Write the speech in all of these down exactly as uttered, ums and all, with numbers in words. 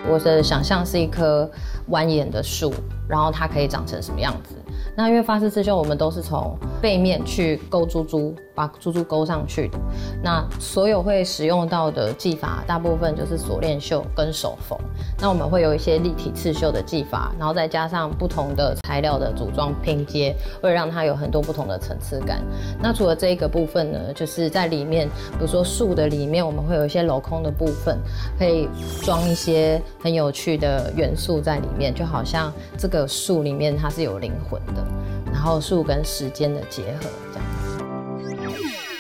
我的想象是一棵蜿蜒的树，然后它可以长成什么样子。那因为发丝刺绣我们都是从背面去勾珠珠，把珠珠勾上去的。那所有会使用到的技法，大部分就是锁链绣跟手缝。那我们会有一些立体刺绣的技法，然后再加上不同的材料的组装拼接，会让它有很多不同的层次感。那除了这一个部分呢，就是在里面，比如说树的里面，我们会有一些镂空的部分，可以装一些很有趣的元素在里面，就好像这个树里面它是有灵魂的。然后树跟时间的结合，这样子。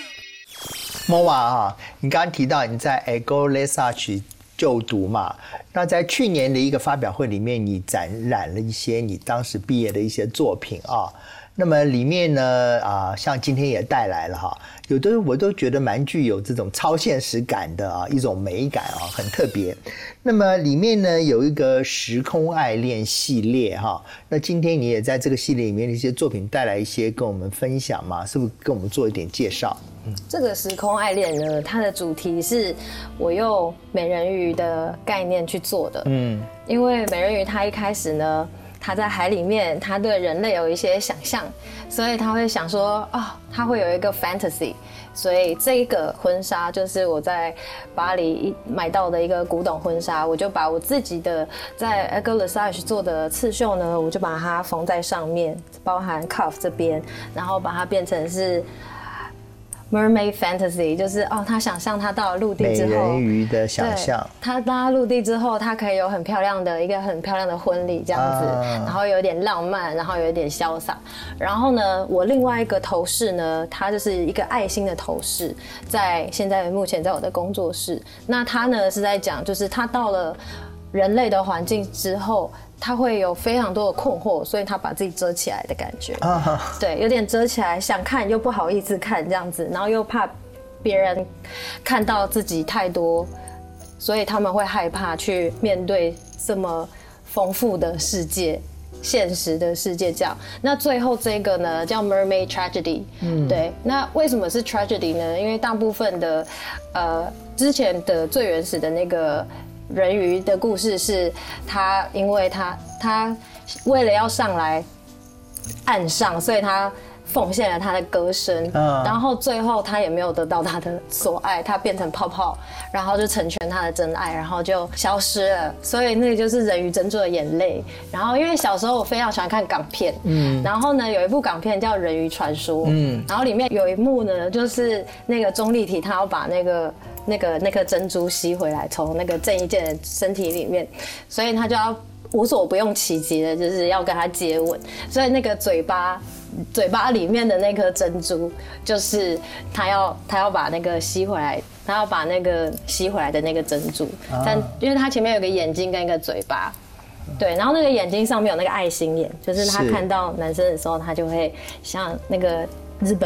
Moa 啊，你刚刚提到你在 Ego Lesage 就读嘛，那在去年的一个发表会里面，你展览了一些你当时毕业的一些作品啊。那么里面呢，啊，像今天也带来了哈，有的我都觉得蛮具有这种超现实感的啊，一种美感啊，很特别。那么里面呢有一个时空爱恋系列哈，那今天你也在这个系列里面的一些作品带来一些跟我们分享嘛，是不是跟我们做一点介绍？ 嗯，这个时空爱恋呢，它的主题是我用美人鱼的概念去做的。嗯，因为美人鱼它一开始呢，他在海里面，他对人类有一些想象，所以他会想说，哦，他会有一个 fantasy， 所以这一个婚纱就是我在巴黎买到的一个古董婚纱，我就把我自己的在 Ego Lesage 做的刺绣呢，我就把它缝在上面，包含 cuff 这边，然后把它变成是Mermaid Fantasy， 就是哦，他想象他到了陆地之后， 美人鱼的想象， 他到陆地之后，他可以有很漂亮的一个很漂亮的婚礼这样子，啊、然后有点浪漫，然后有点潇洒。然后呢，我另外一个头饰呢，它就是一个爱心的头饰，在现在目前在我的工作室。那他呢是在讲，就是他到了人类的环境之后。他会有非常多的困惑，所以他把自己遮起来的感觉，啊、对，有点遮起来，想看又不好意思看这样子，然后又怕别人看到自己太多，所以他们会害怕去面对这么丰富的世界。现实的世界这样，那最后这个呢叫 Mermaid Tragedy， 嗯，对，那为什么是 Tragedy 呢？因为大部分的，呃，之前的最原始的那个。人鱼的故事是他，因为他他为了要上来岸上，所以他奉献了他的歌声，嗯、然后最后他也没有得到他的所爱，他变成泡泡，然后就成全他的真爱，然后就消失了。所以那个就是人鱼珍珠的眼泪。然后因为小时候我非常喜欢看港片，嗯，然后呢有一部港片叫《人鱼传说》，嗯，然后里面有一幕呢，就是那个钟丽缇她要把那个。那个那颗珍珠吸回来，从那个郑伊健的身体里面，所以他就要无所不用其极的，就是要跟他接吻。所以那个嘴巴，嘴巴里面的那颗珍珠，就是他要他要把那个吸回来，他要把那个吸回来的那个珍珠。啊、但因为他前面有个眼睛跟一个嘴巴，对，然后那个眼睛上面有那个爱心眼，就是他看到男生的时候，他就会像那个。日本